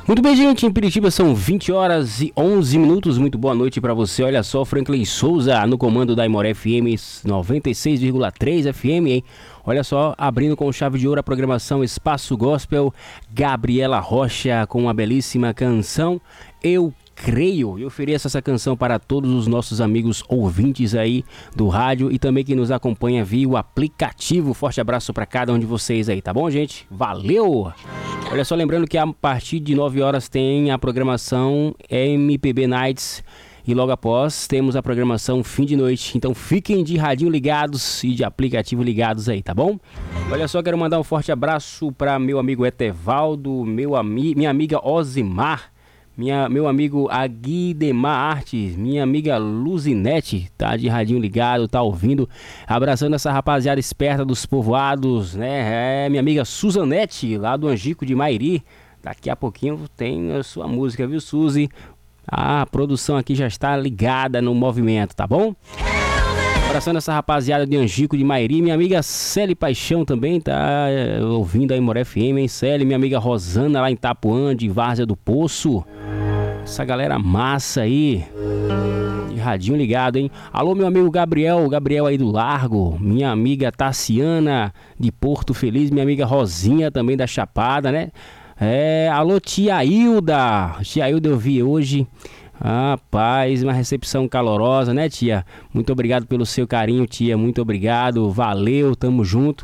Muito bem, gente, em Piritiba são 20 horas e 11 minutos. Muito boa noite pra você. Olha só, Franklin Souza no comando da Imoré FM 96,3 FM, hein? Olha só, abrindo com chave de ouro a programação Espaço Gospel, Gabriela Rocha com uma belíssima canção Eu Creio. Eu ofereço essa canção para todos os nossos amigos ouvintes aí do rádio e também que nos acompanha via o aplicativo. Forte abraço para cada um de vocês aí, tá bom, gente? Valeu! Olha só, lembrando que a partir de 9 horas tem a programação MPB Nights e logo após temos a programação Fim de Noite. Então fiquem de radinho ligados e de aplicativo ligados aí, tá bom? Olha só, quero mandar um forte abraço para meu amigo Etevaldo, minha amiga Osimar, meu amigo Aguidemar Artes, minha amiga Luzinete, tá de radinho ligado, tá ouvindo, abraçando essa rapaziada esperta dos povoados, né? Minha amiga Suzanete, lá do Angico de Mairi. Daqui a pouquinho tem a sua música, viu, Suzy? A produção aqui já está ligada no movimento, tá bom? Abraçando essa rapaziada de Angico de Mairi. Minha amiga Célia Paixão também tá ouvindo a Imoré FM, hein, Célia? Minha amiga Rosana lá em Itapuã, de Várzea do Poço. Essa galera massa aí, de radinho ligado, hein? Alô, meu amigo Gabriel aí do Largo. Minha amiga Tassiana de Porto Feliz. Minha amiga Rosinha também da Chapada, né? Alô, tia Hilda. Tia Hilda eu vi hoje. Rapaz, uma recepção calorosa, né, tia? Muito obrigado pelo seu carinho, tia. Muito obrigado. Valeu, tamo junto.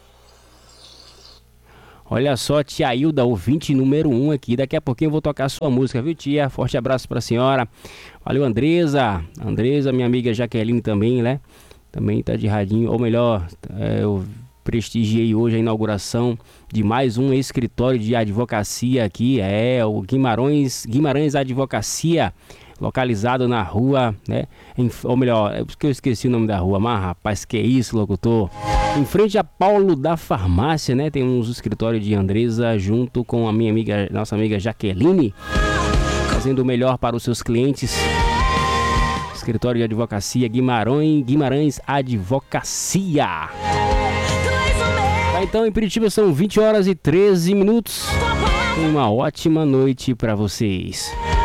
Olha só, tia Hilda, ouvinte número 1 aqui. Daqui a pouquinho eu vou tocar a sua música, viu, tia? Forte abraço pra senhora. Valeu, Andresa, minha amiga Jaqueline também, né? Também tá de radinho. Ou melhor, eu prestigiei hoje a inauguração de mais um escritório de advocacia aqui. O Guimarães Advocacia, localizado na rua, né? Ou melhor, é porque eu esqueci o nome da rua. Mas, rapaz, que isso, locutor? Em frente a Paulo da Farmácia, né? Tem uns escritórios de Andresa junto com a minha amiga, nossa amiga Jaqueline, fazendo o melhor para os seus clientes. Escritório de advocacia Guimarães Advocacia. Tá, então em Piritiba são 20 horas e 13 minutos. Uma ótima noite para vocês.